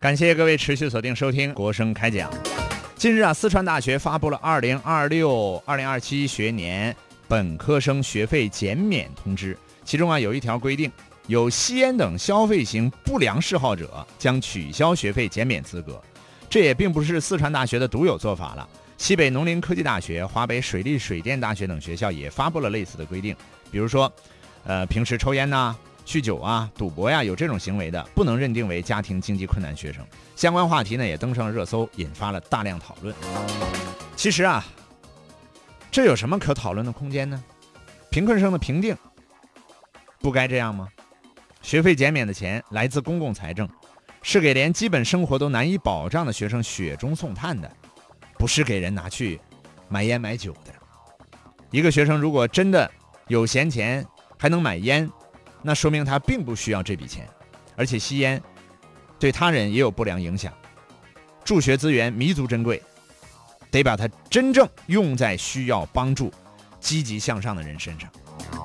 感谢各位持续锁定收听国声开讲。近日啊，四川大学发布了2026-2027学年本科生学费减免通知，其中啊有一条规定，有吸烟等消费型不良嗜好者将取消学费减免资格。这也并不是四川大学的独有做法了，西北农林科技大学、华北水利水电大学等学校也发布了类似的规定。比如说，平时抽烟呐、酗酒啊、赌博呀，有这种行为的，不能认定为家庭经济困难学生。相关话题呢也登上了热搜，引发了大量讨论。其实啊，这有什么可讨论的空间呢？贫困生的评定不该这样吗？学费减免的钱来自公共财政，是给连基本生活都难以保障的学生雪中送炭的，不是给人拿去买烟买酒的。一个学生如果真的有闲钱还能买烟，那说明他并不需要这笔钱，而且吸烟对他人也有不良影响。助学资源弥足珍贵，得把它真正用在需要帮助、积极向上的人身上。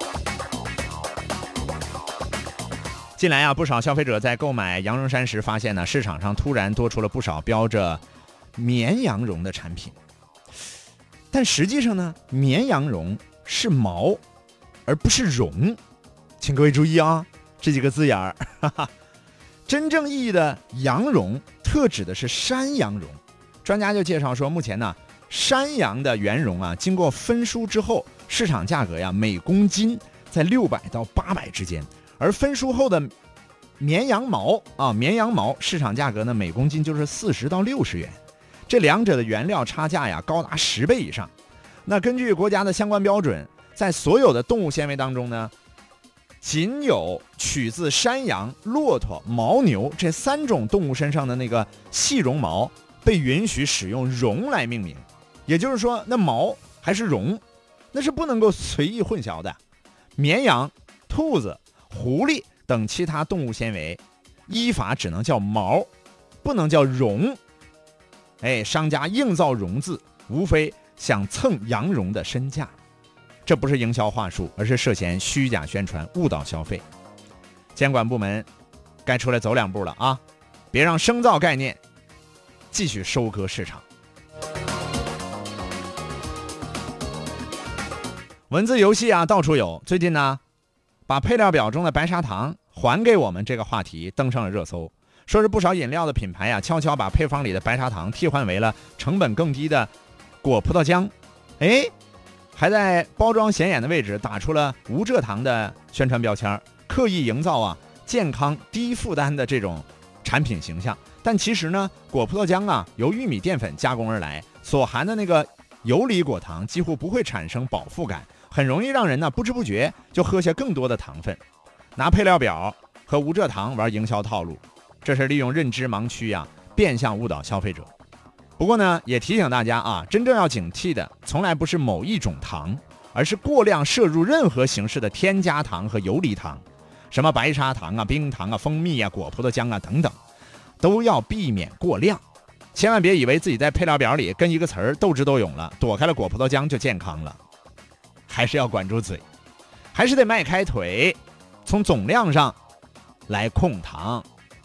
近来啊，不少消费者在购买羊绒衫时发现呢，市场上突然多出了不少标着绵羊绒的产品。但实际上呢，绵羊绒是毛而不是绒，请各位注意啊，这几个字眼儿。真正意义的羊绒特指的是山羊绒。专家就介绍说，目前呢，山羊的原绒啊，经过分梳之后，市场价格呀每公斤在600到800之间，而分梳后的绵羊毛市场价格呢每公斤就是40到60元。这两者的原料差价呀高达10倍以上。那根据国家的相关标准，在所有的动物纤维当中呢，仅有取自山羊、骆驼、牦牛这3种动物身上的那个细绒毛被允许使用绒来命名。也就是说，那毛还是绒，那是不能够随意混淆的。绵羊、兔子、狐狸等其他动物纤维依法只能叫毛，不能叫绒。商家硬造绒字，无非想蹭羊绒的身价，这不是营销话术，而是涉嫌虚假宣传，误导消费。监管部门该出来走2步了啊，别让生造概念继续收割市场。文字游戏啊到处有，最近呢，把配料表中的白砂糖还给我们这个话题登上了热搜。说是不少饮料的品牌啊，悄悄把配方里的白砂糖替换为了成本更低的果葡萄浆，还在包装显眼的位置打出了无蔗糖的宣传标签，刻意营造啊健康低负担的这种产品形象。但其实呢，果葡萄浆啊由玉米淀粉加工而来，所含的那个游离果糖几乎不会产生饱腹感，很容易让人呢不知不觉就喝下更多的糖分。拿配料表和无蔗糖玩营销套路，这是利用认知盲区啊，变相误导消费者。不过呢，也提醒大家啊，真正要警惕的从来不是某一种糖，而是过量摄入任何形式的添加糖和游离糖，什么白砂糖啊、冰糖啊、蜂蜜啊、果葡萄浆啊等等，都要避免过量。千万别以为自己在配料表里跟一个词儿斗智斗勇了，躲开了果葡萄浆就健康了。还是要管住嘴，还是得迈开腿，从总量上来控糖。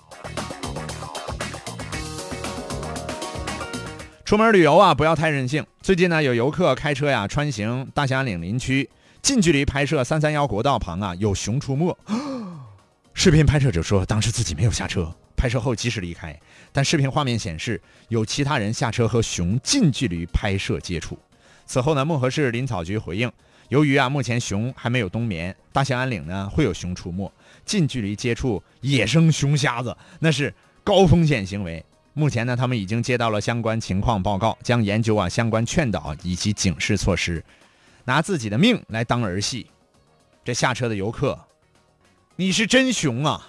出门旅游啊，不要太任性。最近呢，有游客开车呀穿行大兴安岭林区，近距离拍摄331国道旁啊有熊出没。视频拍摄者说，当时自己没有下车，拍摄后及时离开，但视频画面显示有其他人下车和熊近距离拍摄接触。此后呢，漠河市林草局回应，由于啊目前熊还没有冬眠，大兴安岭呢会有熊出没，近距离接触野生熊瞎子那是高风险行为。目前呢，他们已经接到了相关情况报告，将研究相关劝导以及警示措施。拿自己的命来当儿戏，这下车的游客，你是真熊啊！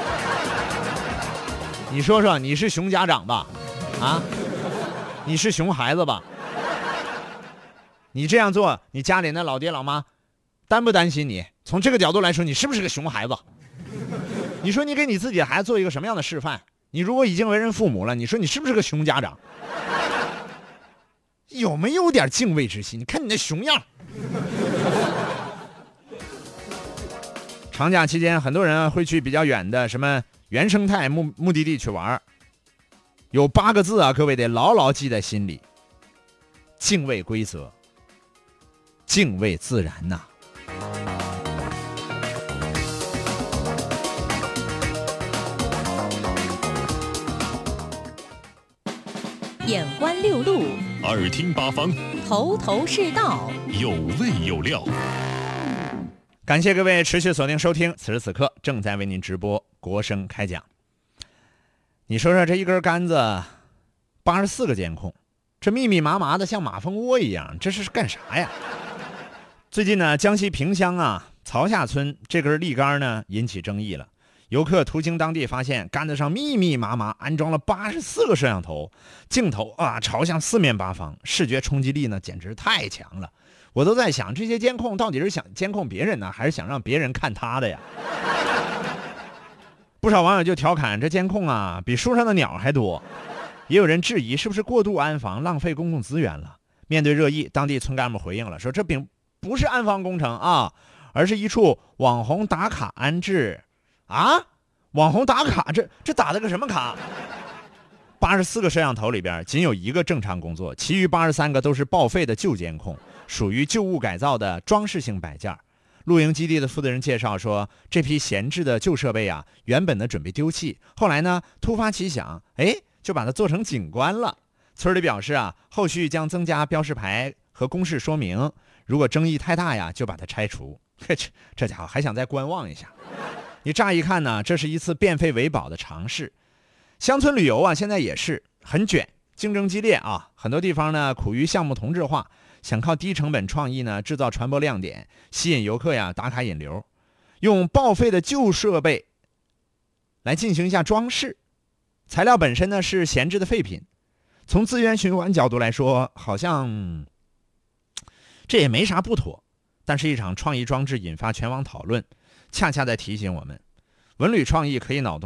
你说说，你是熊家长吧？啊，你是熊孩子吧？你这样做，你家里那老爹老妈担不担心你？从这个角度来说，你是不是个熊孩子？你说你给你自己的孩子做一个什么样的示范？你如果已经为人父母了，你说你是不是个熊家长？有没有点敬畏之心？你看你那熊样。长假期间，很多人会去比较远的什么原生态目的地去玩， 有8个字啊，各位得牢牢记在心里：敬畏规则，敬畏自然呐。 眼观六路， 耳听八方， 头头是道， 有味有料。 感谢各位持续锁定收听，此时此刻正在为您直播国声开讲。你说说这一根杆子84个监控，这密密麻麻的像马蜂窝一样，这是干啥呀？最近呢，江西萍乡啊曹下村这根立杆呢引起争议了。游客途经当地，发现杆子上密密麻麻安装了84个摄像头，镜头啊朝向四面八方，视觉冲击力呢简直太强了。我都在想，这些监控到底是想监控别人呢，还是想让别人看他的呀？不少网友就调侃，这监控啊比树上的鸟还多。也有人质疑是不是过度安防，浪费公共资源了。面对热议，当地村干部回应了，说这并不是安防工程啊，而是一处网红打卡安置。啊，网红打卡，这打的个什么卡？84个摄像头里边仅有1个正常工作，其余83个都是报废的旧监控，属于旧物改造的装饰性摆件。露营基地的负责人介绍说，这批闲置的旧设备啊，原本的准备丢弃，后来呢突发奇想，就把它做成景观了。村里表示啊，后续将增加标识牌和公示说明，如果争议太大呀，就把它拆除。这家伙还想再观望一下。你乍一看呢，这是一次变废为宝的尝试。乡村旅游啊，现在也是很卷，竞争激烈啊，很多地方呢苦于项目同质化，想靠低成本创意呢制造传播亮点，吸引游客呀打卡引流，用报废的旧设备来进行一下装饰。材料本身呢是闲置的废品，从资源循环角度来说，好像这也没啥不妥。但是一场创意装置引发全网讨论，恰恰在提醒我们，文旅创意可以脑洞